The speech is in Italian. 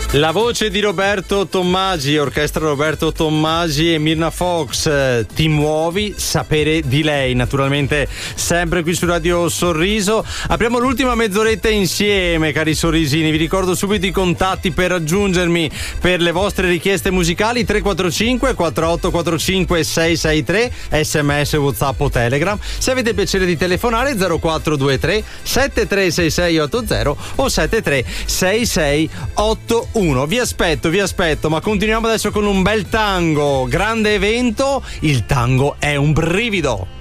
La voce di Roberto Tommasi, orchestra Roberto Tommasi e Mirna Fox, Ti muovi, sapere di lei, naturalmente sempre qui su Radio Sorriso. Apriamo l'ultima mezz'oretta insieme, cari sorrisini. Vi ricordo subito i contatti per raggiungermi per le vostre richieste musicali: 345 4845 663, sms, whatsapp o telegram. Se avete piacere di telefonare, 0423 736680 o 736681. Vi aspetto, ma continuiamo adesso con un bel tango. Grande evento, il tango è un brivido.